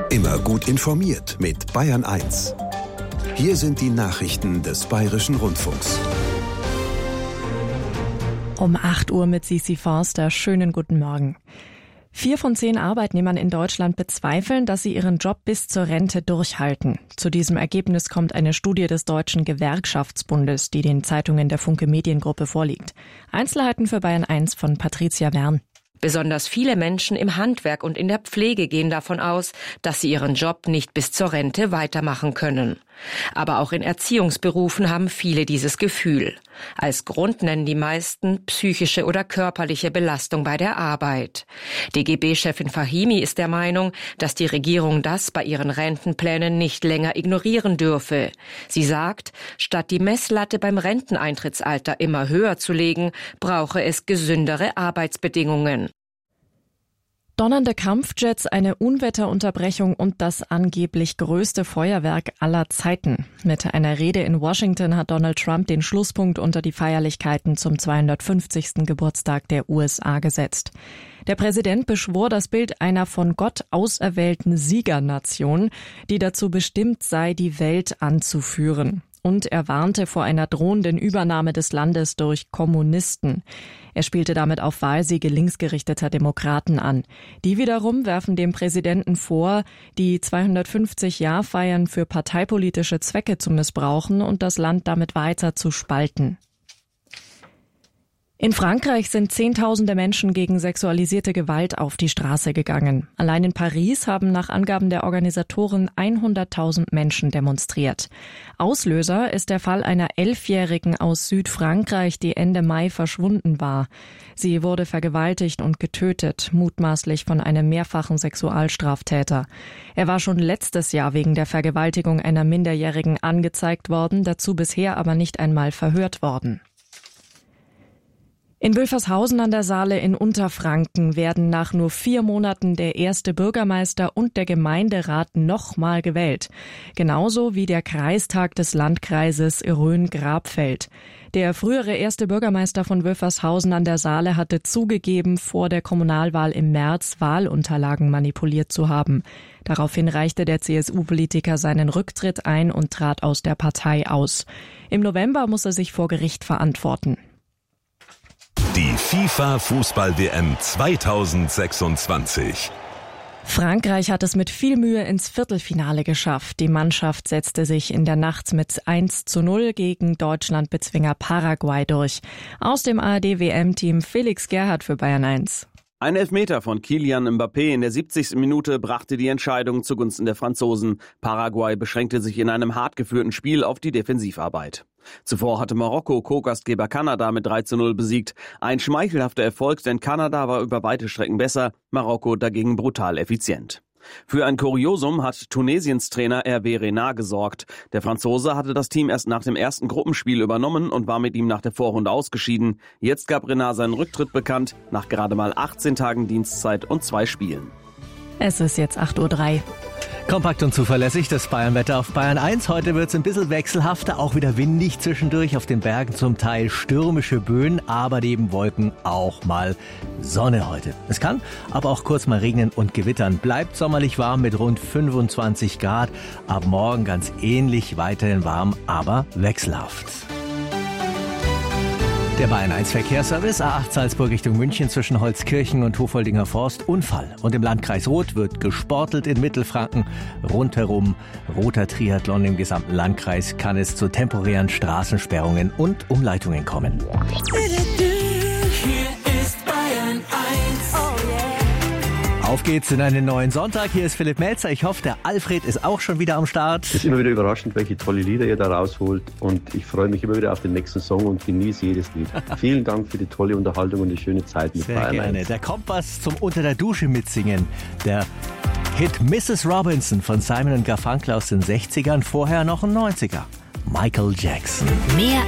Immer gut informiert mit Bayern 1. Hier sind die Nachrichten des Bayerischen Rundfunks. Um 8 Uhr mit Sisi Forster. Schönen guten Morgen. 4 von 10 Arbeitnehmern in Deutschland bezweifeln, dass sie ihren Job bis zur Rente durchhalten. Zu diesem Ergebnis kommt eine Studie des Deutschen Gewerkschaftsbundes, die den Zeitungen der Funke Mediengruppe vorliegt. Einzelheiten für Bayern 1 von Patricia Wern. Besonders viele Menschen im Handwerk und in der Pflege gehen davon aus, dass sie ihren Job nicht bis zur Rente weitermachen können. Aber auch in Erziehungsberufen haben viele dieses Gefühl. Als Grund nennen die meisten psychische oder körperliche Belastung bei der Arbeit. DGB-Chefin Fahimi ist der Meinung, dass die Regierung das bei ihren Rentenplänen nicht länger ignorieren dürfe. Sie sagt, statt die Messlatte beim Renteneintrittsalter immer höher zu legen, brauche es gesündere Arbeitsbedingungen. Donnernde Kampfjets, eine Unwetterunterbrechung und das angeblich größte Feuerwerk aller Zeiten. Mit einer Rede in Washington hat Donald Trump den Schlusspunkt unter die Feierlichkeiten zum 250. Geburtstag der USA gesetzt. Der Präsident beschwor das Bild einer von Gott auserwählten Siegernation, die dazu bestimmt sei, die Welt anzuführen. Und er warnte vor einer drohenden Übernahme des Landes durch Kommunisten. Er spielte damit auf Wahlsiege linksgerichteter Demokraten an. Die wiederum werfen dem Präsidenten vor, die 250-Jahr-Feiern für parteipolitische Zwecke zu missbrauchen und das Land damit weiter zu spalten. In Frankreich sind Zehntausende Menschen gegen sexualisierte Gewalt auf die Straße gegangen. Allein in Paris haben nach Angaben der Organisatoren 100.000 Menschen demonstriert. Auslöser ist der Fall einer 11-Jährigen aus Südfrankreich, die Ende Mai verschwunden war. Sie wurde vergewaltigt und getötet, mutmaßlich von einem mehrfachen Sexualstraftäter. Er war schon letztes Jahr wegen der Vergewaltigung einer Minderjährigen angezeigt worden, dazu bisher aber nicht einmal verhört worden. In Wülfershausen an der Saale in Unterfranken werden nach nur 4 Monaten der erste Bürgermeister und der Gemeinderat nochmal gewählt. Genauso wie der Kreistag des Landkreises Rhön-Grabfeld. Der frühere erste Bürgermeister von Wülfershausen an der Saale hatte zugegeben, vor der Kommunalwahl im März Wahlunterlagen manipuliert zu haben. Daraufhin reichte der CSU-Politiker seinen Rücktritt ein und trat aus der Partei aus. Im November muss er sich vor Gericht verantworten. Die FIFA-Fußball-WM 2026. Frankreich hat es mit viel Mühe ins Viertelfinale geschafft. Die Mannschaft setzte sich in der Nacht mit 1:0 gegen Deutschland-Bezwinger Paraguay durch. Aus dem ARD-WM-Team Felix Gerhardt für Bayern 1. Ein Elfmeter von Kylian Mbappé in der 70. Minute brachte die Entscheidung zugunsten der Franzosen. Paraguay beschränkte sich in einem hart geführten Spiel auf die Defensivarbeit. Zuvor hatte Marokko Co-Gastgeber Kanada mit 3:0 besiegt. Ein schmeichelhafter Erfolg, denn Kanada war über weite Strecken besser, Marokko dagegen brutal effizient. Für ein Kuriosum hat Tunesiens Trainer Hervé Renard gesorgt. Der Franzose hatte das Team erst nach dem ersten Gruppenspiel übernommen und war mit ihm nach der Vorrunde ausgeschieden. Jetzt gab Renard seinen Rücktritt bekannt, nach gerade mal 18 Tagen Dienstzeit und 2 Spielen. Es ist jetzt 8:03 Uhr. Kompakt und zuverlässig, das Bayernwetter auf Bayern 1. Heute wird es ein bisschen wechselhafter, auch wieder windig zwischendurch, auf den Bergen zum Teil stürmische Böen, aber neben Wolken auch mal Sonne heute. Es kann aber auch kurz mal regnen und gewittern. Bleibt sommerlich warm mit rund 25 Grad. Ab morgen ganz ähnlich, weiterhin warm, aber wechselhaft. Der Bayern 1 Verkehrsservice A8 Salzburg Richtung München zwischen Holzkirchen und Hofoldinger Forst Unfall. Und im Landkreis Roth wird gesportelt in Mittelfranken. Rundherum roter Triathlon im gesamten Landkreis kann es zu temporären Straßensperrungen und Umleitungen kommen. Auf geht's in einen neuen Sonntag. Hier ist Philipp Melzer. Ich hoffe, der Alfred ist auch schon wieder am Start. Es ist immer wieder überraschend, welche tolle Lieder ihr da rausholt. Und ich freue mich immer wieder auf den nächsten Song und genieße jedes Lied. Vielen Dank für die tolle Unterhaltung und die schöne Zeit mit Bayern 1. Sehr gerne. Der Kompass zum Unter der Dusche mitsingen. Der Hit Mrs. Robinson von Simon & Garfunkel aus den 60ern. Vorher noch ein 90er. Michael Jackson. Mehr